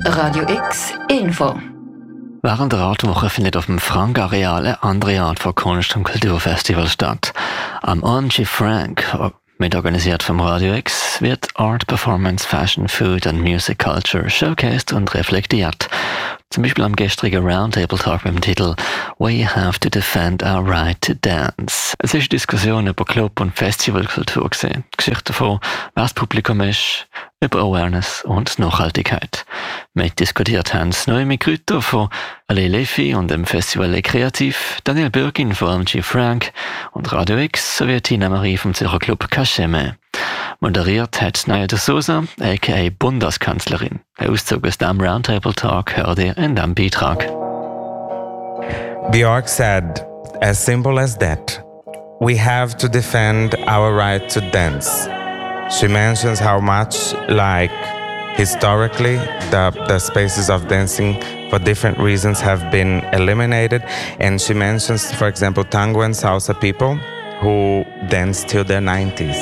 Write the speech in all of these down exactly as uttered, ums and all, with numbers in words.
Radio X Info. Während der Artwoche findet auf dem Frank-Areal eine andere Art von Kunst- und Kulturfestival statt. Am Angie Frank, mitorganisiert vom Radio X, wird Art, Performance, Fashion, Food und Music Culture showcased und reflektiert. Zum Beispiel am gestrigen Roundtable-Tag mit dem Titel «We have to defend our right to dance». Es ist eine Diskussion über Club- und Festivalkultur gesehen. Geschichte davon, wer das Publikum ist, über Awareness und Nachhaltigkeit. Mitdiskutiert haben es Noemi Grütter von Ale Lefi und dem Festival Le Kreativ, Daniel Bürgin von M G Frank und Radio X sowie Tina Marie vom Zürcher Club Cacheme. Moderiert hat Naya de Souza, aka Bundeskanzlerin. Ein Auszug aus dem Roundtable-Tag hört ihr in diesem Beitrag. Björk said, as simple as that, we have to defend our right to dance. She mentions how much, like, historically, the, the spaces of dancing for different reasons have been eliminated. And she mentions, for example, tango and salsa people who dance till their nineties.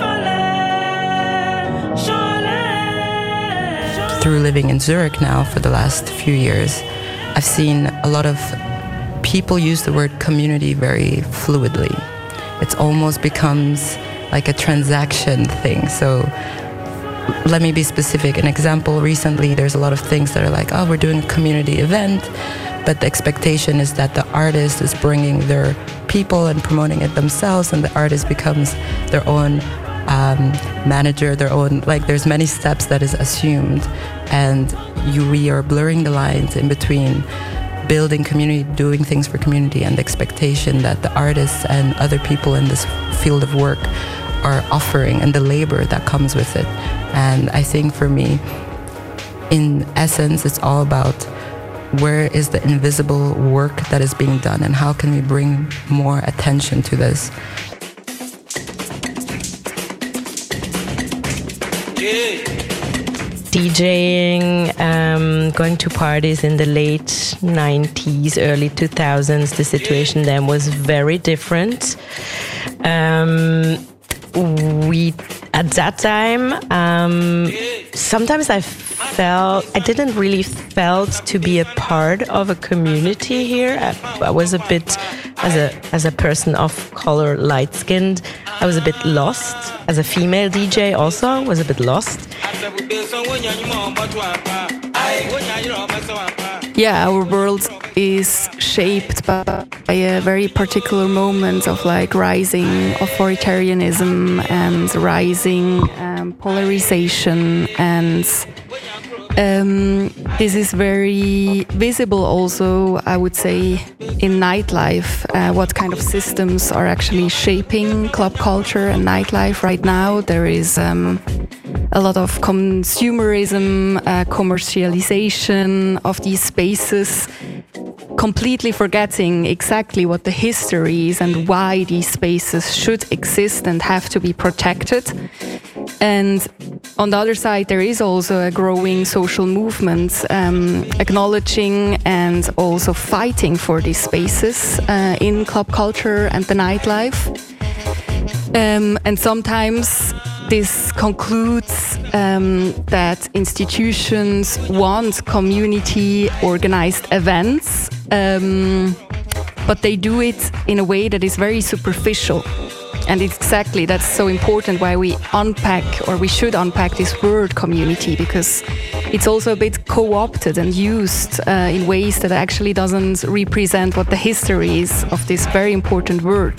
Through living in Zurich now for the last few years, I've seen a lot of people use the word community very fluidly. It almost becomes like a transaction thing. So let me be specific. An example, recently there's a lot of things that are like, oh, we're doing a community event, but the expectation is that the artist is bringing their people and promoting it themselves, and the artist becomes their own um, manager, their own, like there's many steps that is assumed, and you we are blurring the lines in between building community, doing things for community, and the expectation that the artists and other people in this field of work are offering, and the labor that comes with it. And I think for me, in essence, it's all about where is the invisible work that is being done, and how can we bring more attention to this. DJing, um, going to parties in the late nineties, early two thousands, the situation then was very different. Um, we, at that time, um, sometimes I felt, I didn't really felt to be a part of a community here. I, I was a bit, as a as a person of color, light-skinned, I was a bit lost. As a female D J also, was a bit lost. Yeah, our world is shaped by, by a very particular moment of like rising authoritarianism and rising um, polarization, and um, this is very visible also, I would say, in nightlife. Uh, what kind of systems are actually shaping club culture and nightlife right now? There is um, a lot of consumerism, uh, commercialization of these spaces, completely forgetting exactly what the history is and why these spaces should exist and have to be protected. And on the other side, there is also a growing social movement um, acknowledging and also fighting for these spaces uh, in club culture and the nightlife. Um, and sometimes this concludes um, that institutions want community-organized events, um, but they do it in a way that is very superficial. And exactly, that's so important why we unpack, or we should unpack this word community, because it's also a bit co-opted and used uh, in ways that actually doesn't represent what the history is of this very important word.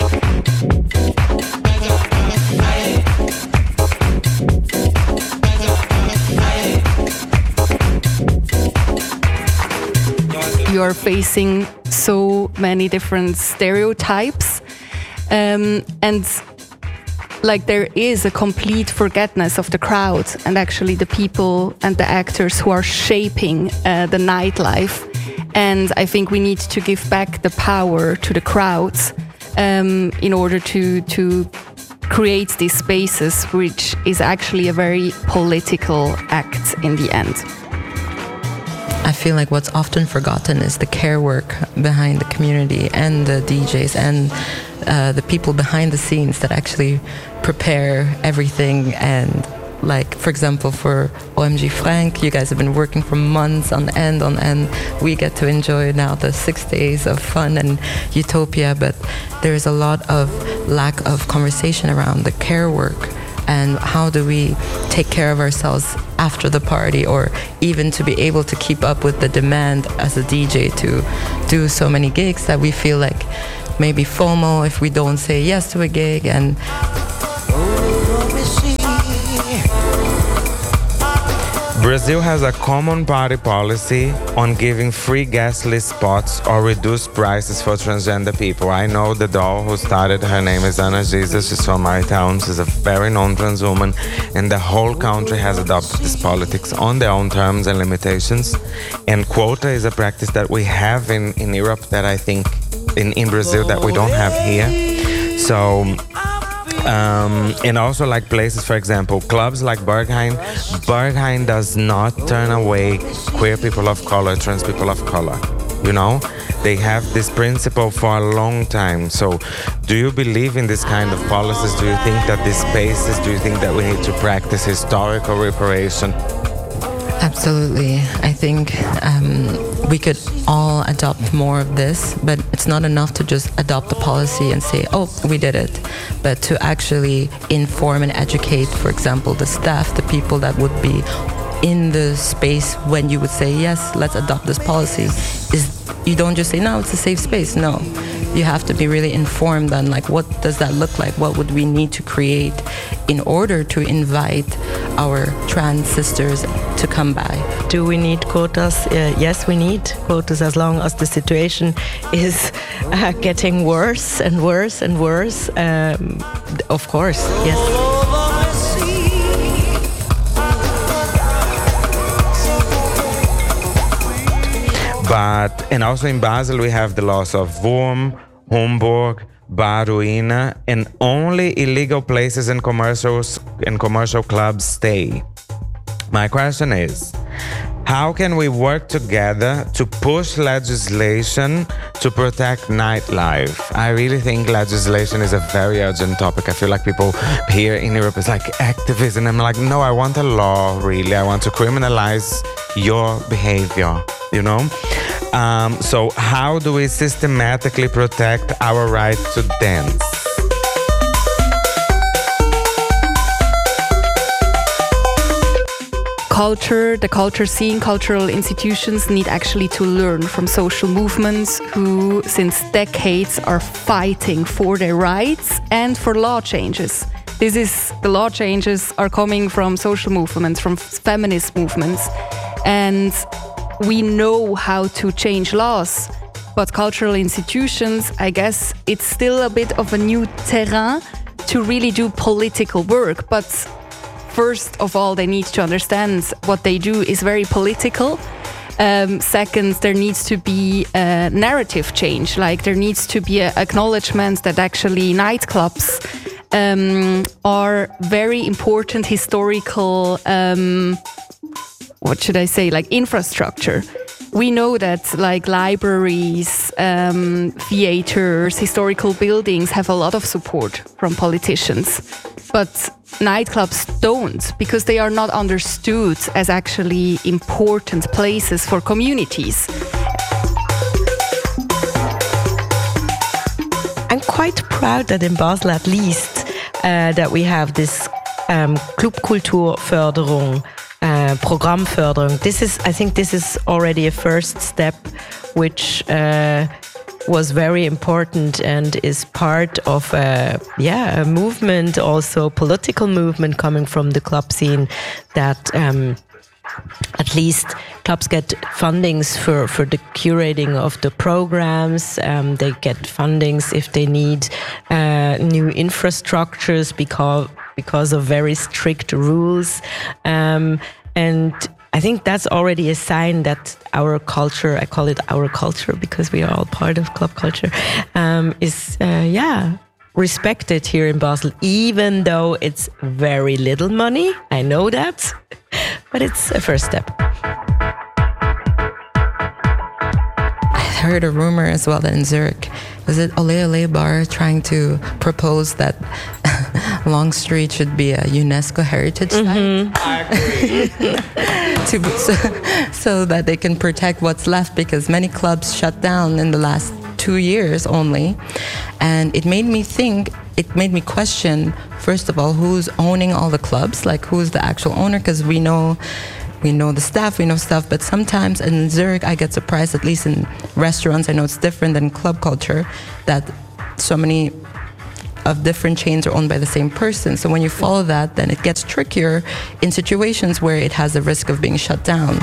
You are facing so many different stereotypes. Um, and like there is a complete forgetfulness of the crowd and actually the people and the actors who are shaping uh, the nightlife. And I think we need to give back the power to the crowds um, in order to to create these spaces, which is actually a very political act in the end. I feel like what's often forgotten is the care work behind the community and the D Js and uh, the people behind the scenes that actually prepare everything and like, for example, for O M G Frank, you guys have been working for months on end on end. We get to enjoy now the six days of fun and utopia, but there's a lot of lack of conversation around the care work and how do we take care of ourselves after the party, or even to be able to keep up with the demand as a D J to do so many gigs that we feel like maybe FOMO if we don't say yes to a gig. And Brazil has a common party policy on giving free guest list spots or reduced prices for transgender people. I know the doll who started, her name is Ana Jesus, she's from my town, she's a very known trans woman, and the whole country has adopted this politics on their own terms and limitations. And quota is a practice that we have in, in Europe that I think in, in Brazil that we don't have here. So Um, and also like places, for example, clubs like Berghain. Berghain does not turn away queer people of color, trans people of color. You know, they have this principle for a long time. So do you believe in this kind of policies? Do you think that these spaces, do you think that we need to practice historical reparation? Absolutely. I think um, we could all adopt more of this, but it's not enough to just adopt the policy and say, oh, we did it. But to actually inform and educate, for example, the staff, the people that would be in the space when you would say, yes, let's adopt this policy, is you don't just say, no, it's a safe space. No, you have to be really informed on like, what does that look like? What would we need to create in order to invite our trans sisters to come by? Do we need quotas? Uh, yes, we need quotas as long as the situation is uh, getting worse and worse and worse. Um, of course, yes. But, and also in Basel, we have the laws of Wurm, Homburg, Baruina, and only illegal places and commercials and commercial clubs stay. My question is, how can we work together to push legislation to protect nightlife? I really think legislation is a very urgent topic. I feel like people here in Europe is like activism. I'm like, no, I want a law, really. I want to criminalize your behavior, you know? Um, so how do we systematically protect our right to dance? Culture, the culture scene, cultural institutions need actually to learn from social movements who since decades are fighting for their rights and for law changes. This is, the law changes are coming from social movements, from feminist movements, and we know how to change laws, but cultural institutions, I guess it's still a bit of a new terrain to really do political work. But first of all, they need to understand what they do is very political. Um, second, there needs to be a narrative change. Like there needs to be an acknowledgement that actually nightclubs um, are very important historical um, what should I say, like infrastructure. We know that like libraries, um, theaters, historical buildings have a lot of support from politicians. But nightclubs don't, because they are not understood as actually important places for communities. I'm quite proud that in Basel at least uh, that we have this um, Clubkulturförderung. Uh, Programmförderung. This is, I think, this is already a first step, which uh, was very important and is part of a, yeah, a movement, also political movement coming from the club scene. That um, at least clubs get fundings for for the curating of the programs. Um, they get fundings if they need uh, new infrastructures because. because of very strict rules. Um, and I think that's already a sign that our culture, I call it our culture because we are all part of club culture, um, is, uh, yeah, respected here in Basel, even though it's very little money. I know that, but it's a first step. I heard a rumor as well that in Zurich, was it Ole Ole Bar trying to propose that Long Street should be a UNESCO heritage site. Mm-hmm. I agree. to, so, so that they can protect what's left, because many clubs shut down in the last two years only. And it made me think, it made me question, first of all, who's owning all the clubs, like who's the actual owner, because we know we know the staff, we know stuff, but sometimes in Zurich I get surprised, at least in restaurants, I know it's different than club culture, that so many of different chains are owned by the same person. So when you follow that, then it gets trickier in situations where it has the risk of being shut down.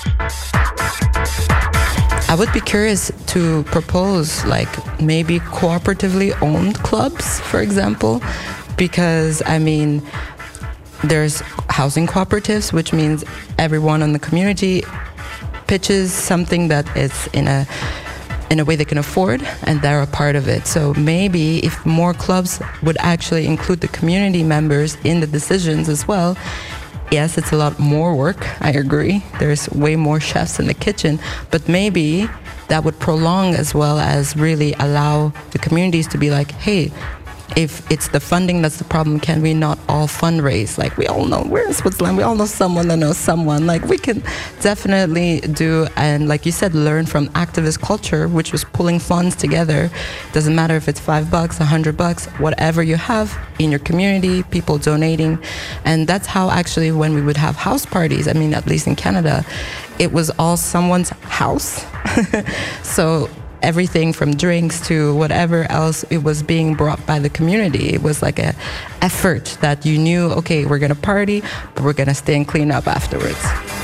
I would be curious to propose like maybe cooperatively owned clubs, for example, because I mean, there's housing cooperatives, which means everyone in the community pitches something that is in a in a way they can afford, and they're a part of it. So maybe if more clubs would actually include the community members in the decisions as well. Yes, it's a lot more work, I agree. There's way more chefs in the kitchen, but maybe that would prolong as well as really allow the communities to be like, hey, if it's the funding that's the problem, can we not all fundraise? Like, we all know, we're in Switzerland, we all know someone that knows someone. Like, we can definitely do, and like you said, learn from activist culture, which was pulling funds together. Doesn't matter if it's five bucks, a hundred bucks, whatever you have in your community, people donating. And that's how actually when we would have house parties, I mean, at least in Canada, it was all someone's house. So everything from drinks to whatever else, it was being brought by the community. It was like a effort that you knew, okay, we're gonna party, but we're gonna stay and clean up afterwards.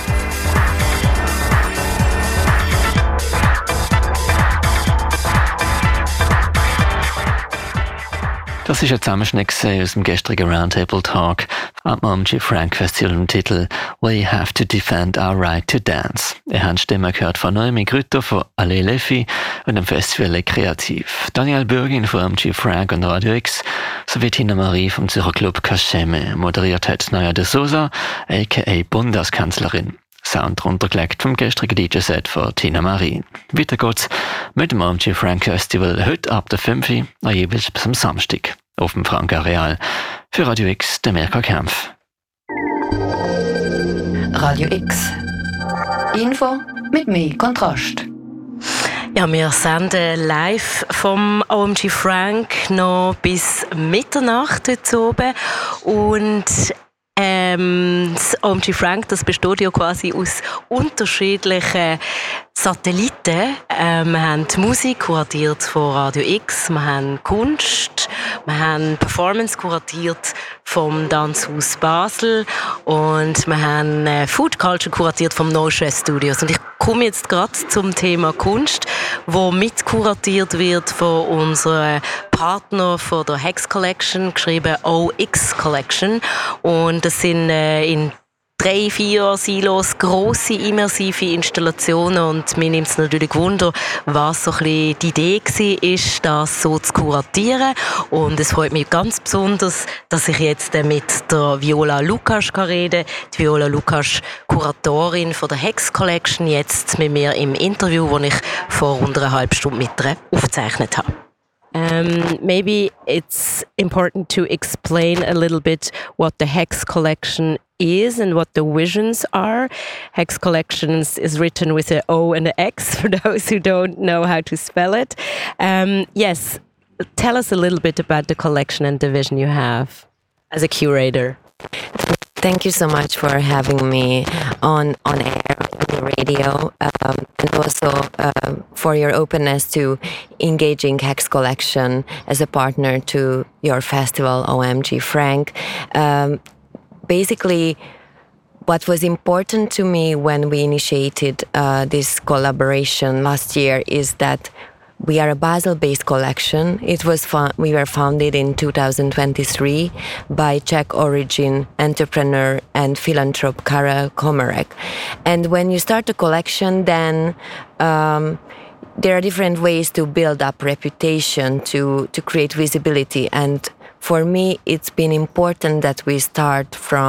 Das ist ein Zusammenschnitt aus dem gestrigen Roundtable-Talk am O M G Frank Festival im Titel We Have to Defend Our Right to Dance. Ihr habt Stimmen gehört von Noemi Grütter von Allez les Filles und dem Festival Les Kreativ, Daniel Bürgin von O M G Frank und Radio X sowie Tina Marie vom Zürcher Club Kascheme. Moderiert hat Naya de Souza, aka Bundeskanzlerin. Sound runtergelegt vom gestrigen D J-Set von Tina Marie. Weiter geht's mit dem O M G Frank Festival heute ab der fünf Uhr, jeweils bis am Samstag auf dem Frank Areal. Für Radio X, der Mirka Kempf. Radio X. Info mit mehr Kontrast. Ja, wir senden live vom O M G Frank noch bis Mitternacht heute oben. Und Ähm, das O M G Frank, das besteht ja quasi aus unterschiedlichen Satelliten. Äh, wir haben die Musik kuratiert von Radio X, wir haben Kunst, wir haben Performance kuratiert vom Tanzhaus Basel und wir haben äh, Food Culture kuratiert vom No Chef Studios. Und ich komme jetzt gerade zum Thema Kunst, wo mitkuratiert wird von unserem Partner von der Hex Collection, geschrieben O X Collection. Und das sind äh, in drei, vier Silos grosse immersive Installationen und mir nimmt es natürlich Wunder, was so ein bisschen die Idee war, das so zu kuratieren. Und es freut mich ganz besonders, dass ich jetzt mit der Viola Lukas reden kann. Die Viola Lukas, Kuratorin von der Hex Collection, jetzt mit mir im Interview, das ich vor rund einer halben Stunde mit ihr aufgezeichnet habe. Um, maybe it's important to explain a little bit what the Hex Collection is and what the visions are. Hex Collections is written with an O and an X for those who don't know how to spell it. Um, yes, tell us a little bit about the collection and the vision you have as a curator. Thank you so much for having me on, on air, on the radio, um, and also uh, for your openness to engaging Hex Collection as a partner to your festival, O M G Frank. Um, basically, what was important to me when we initiated uh, this collaboration last year is that we are a Basel-based collection. It was fo- we were founded in two thousand twenty-three by Czech origin entrepreneur and philanthrope Karel Komarek. And when you start a collection, then um, there are different ways to build up reputation, to to create visibility. And for me, it's been important that we start from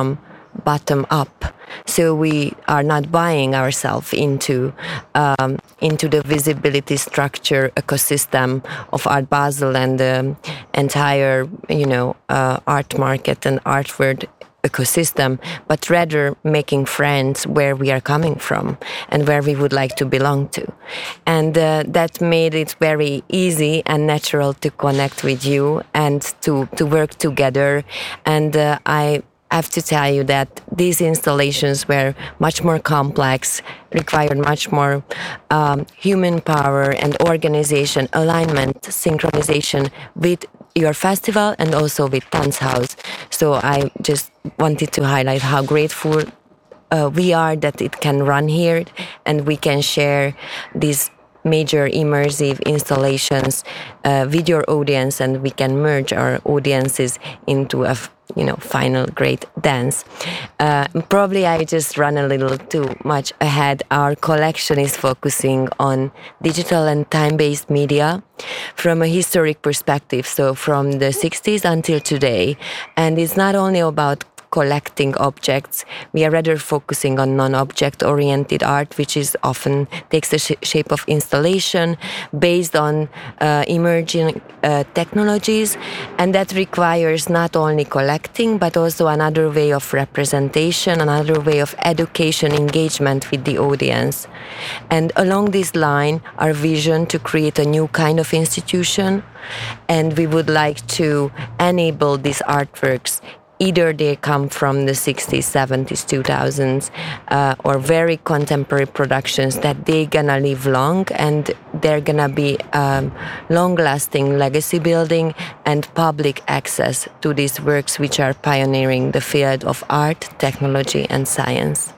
bottom up. So we are not buying ourselves into um, into the visibility structure ecosystem of Art Basel and the entire, you know, uh, art market and art world ecosystem, but rather making friends where we are coming from and where we would like to belong to. And uh, that made it very easy and natural to connect with you and to, to work together. And uh, I have to tell you that these installations were much more complex, required much more um, human power and organization, alignment, synchronization with your festival and also with Tanzhaus. So I just wanted to highlight how grateful uh, we are that it can run here and we can share these major immersive installations uh, with your audience, and we can merge our audiences into a you know final great dance. Uh, probably I just run a little too much ahead. Our collection is focusing on digital and time-based media from a historic perspective, so from the sixties until today. And it's not only about collecting objects. We are rather focusing on non-object oriented art, which is often takes the sh- shape of installation based on uh, emerging uh, technologies, and that requires not only collecting but also another way of representation, another way of education, engagement with the audience. And along this line, our vision to create a new kind of institution, and we would like to enable these artworks. Either they come from the sixties, seventies, two thousands, uh, or very contemporary productions that they're gonna live long and they're gonna be um, long-lasting legacy building and public access to these works which are pioneering the field of art, technology, and science.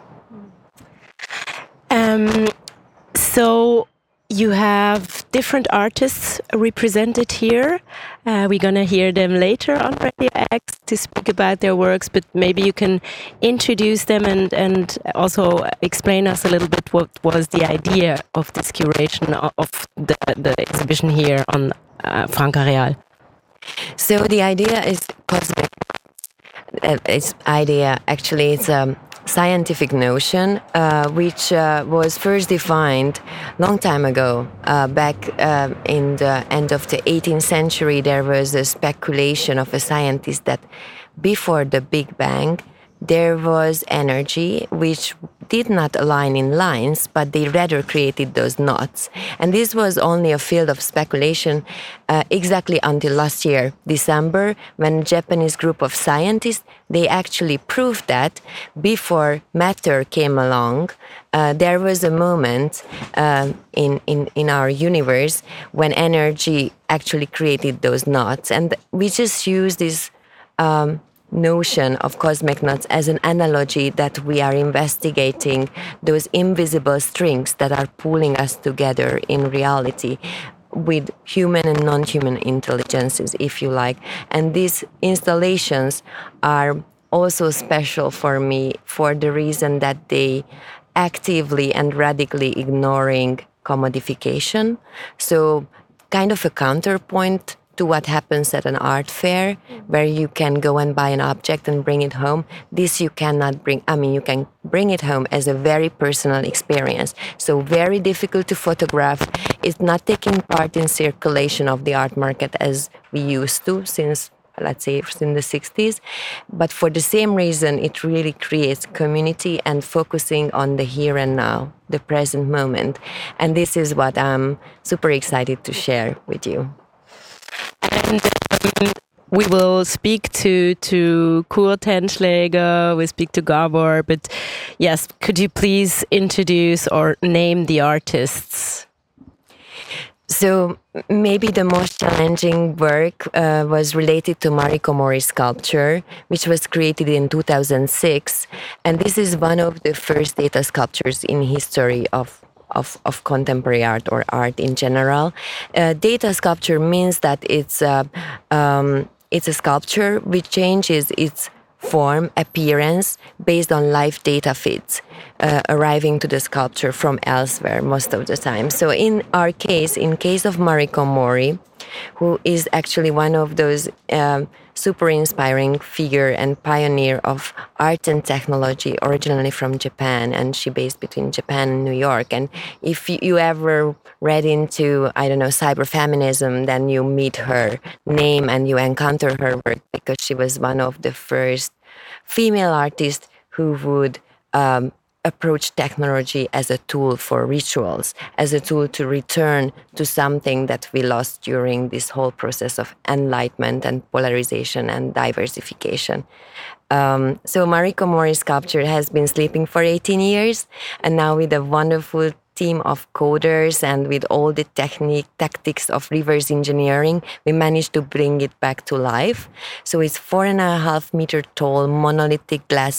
Um, so you have different artists represented here. Uh, we're going to hear them later on Radio X to speak about their works, but maybe you can introduce them and, and also explain us a little bit what was the idea of this curation of the, the exhibition here on uh, Francareal. So the idea is cosmic. Uh, it's idea, actually, it's a scientific notion uh, which uh, was first defined long time ago. Uh, back uh, in the end of the eighteenth century, there was a speculation of a scientist that before the Big Bang, there was energy which did not align in lines, but they rather created those knots. And this was only a field of speculation uh, exactly until last year, December, when a Japanese group of scientists, they actually proved that before matter came along, uh, there was a moment uh, in, in, in our universe when energy actually created those knots. And we just use this um, notion of cosmic knots as an analogy that we are investigating those invisible strings that are pulling us together in reality with human and non-human intelligences, if you like. And these installations are also special for me for the reason that they actively and radically ignoring commodification. So kind of a counterpoint to what happens at an art fair, where you can go and buy an object and bring it home. This you cannot bring, I mean, you can bring it home as a very personal experience. So very difficult to photograph. It's not taking part in circulation of the art market as we used to since, let's say, in the sixties. But for the same reason, it really creates community and focusing on the here and now, the present moment. And this is what I'm super excited to share with you. And um, we will speak to to Kurt Henschläger, we speak to Gabor, but yes, could you please introduce or name the artists? So maybe the most challenging work uh, was related to Mariko Mori's sculpture, which was created in two thousand six. And this is one of the first data sculptures in history of Of, of contemporary art or art in general. Uh, data sculpture means that it's a, um, it's a sculpture which changes its form, appearance, based on live data feeds uh, arriving to the sculpture from elsewhere most of the time. So in our case, in case of Mariko Mori, who is actually one of those um, super inspiring figure and pioneer of art and technology, originally from Japan, and she based between Japan and New York. And if you ever read into, I don't know, cyberfeminism, then you meet her name and you encounter her work, because she was one of the first female artists who would um, approach technology as a tool for rituals, as a tool to return to something that we lost during this whole process of enlightenment and polarization and diversification. Um, so Mariko Mori's sculpture has been sleeping for eighteen years, and now with a wonderful team of coders and with all the technique tactics of reverse engineering, we managed to bring it back to life. So it's four and a half meter tall monolithic glass